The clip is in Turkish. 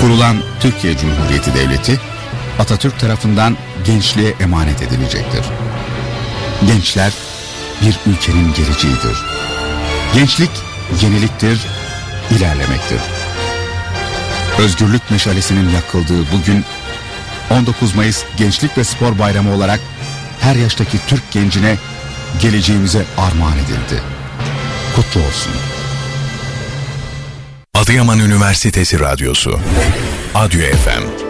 Kurulan Türkiye Cumhuriyeti Devleti, Atatürk tarafından gençliğe emanet edilecektir. Gençler bir ülkenin geleceğidir. Gençlik yeniliktir, ilerlemektir. Özgürlük meşalesinin yakıldığı bugün, 19 Mayıs Gençlik ve Spor Bayramı olarak her yaştaki Türk gencine geleceğimize armağan edildi. Kutlu olsun. Adıyaman Üniversitesi Radyosu, ADÜ FM.